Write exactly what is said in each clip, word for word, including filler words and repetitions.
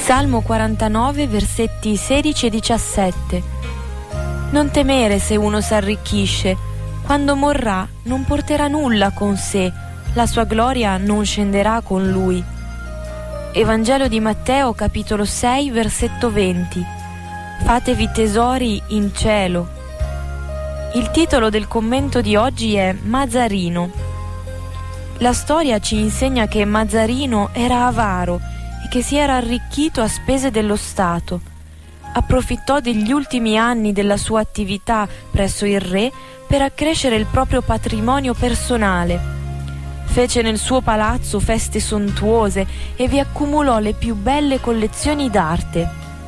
Salmo quarantanove, versetti sedici e diciassette. Non temere se uno s'arricchisce, quando morrà non porterà nulla con sé, la sua gloria non scenderà con lui. Evangelo di Matteo, capitolo sei, versetto venti. Fatevi tesori in cielo. Il titolo del commento di oggi è Mazzarino. La storia ci insegna che Mazzarino era avaro e che si era arricchito a spese dello Stato. Approfittò degli ultimi anni della sua attività presso il re per accrescere il proprio patrimonio personale. Fece nel suo palazzo feste sontuose e vi accumulò le più belle collezioni d'arte.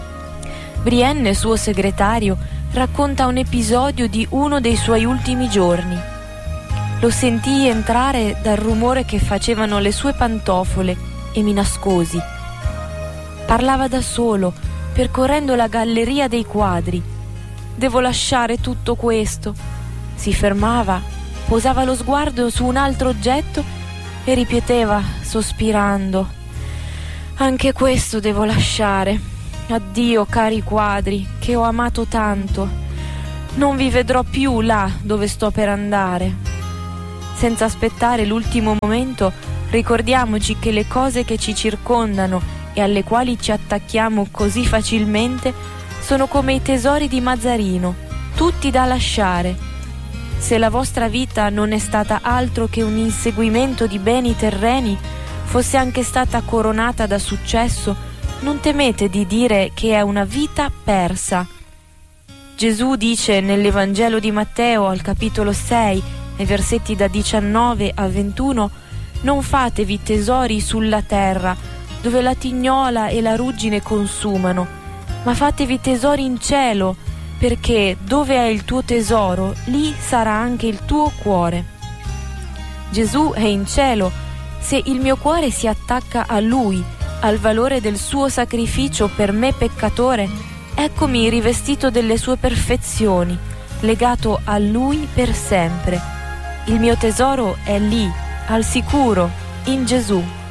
Brienne, suo segretario, racconta un episodio di uno dei suoi ultimi giorni. Lo sentii entrare dal rumore che facevano le sue pantofole e mi nascosi. Parlava da solo, percorrendo la galleria dei quadri. Devo lasciare tutto questo. Si fermava, posava lo sguardo su un altro oggetto e ripeteva, sospirando: anche questo devo lasciare. Addio, cari quadri, che ho amato tanto. Non vi vedrò più là dove sto per andare. Senza aspettare l'ultimo momento, ricordiamoci che le cose che ci circondano e alle quali ci attacchiamo così facilmente sono come i tesori di Mazzarino, tutti da lasciare. Se la vostra vita non è stata altro che un inseguimento di beni terreni, fosse anche stata coronata da successo, non temete di dire che è una vita persa. Gesù dice nell'Evangelo di Matteo al capitolo sei, nei versetti da diciannove a ventuno: non fatevi tesori sulla terra, dove la tignola e la ruggine consumano, ma fatevi tesori in cielo, perché dove è il tuo tesoro, lì sarà anche il tuo cuore. Gesù è in cielo. Se il mio cuore si attacca a Lui, al valore del suo sacrificio per me peccatore, eccomi rivestito delle sue perfezioni, legato a Lui per sempre. Il mio tesoro è lì, al sicuro, in Gesù.